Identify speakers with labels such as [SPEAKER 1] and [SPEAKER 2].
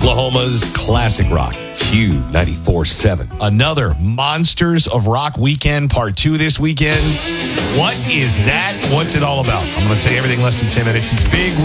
[SPEAKER 1] Oklahoma's classic rock, Q94.7. Another Monsters of Rock weekend, part 2 this weekend. What is that? What's it all about? I'm going to tell you everything in less than 10 minutes. It's Big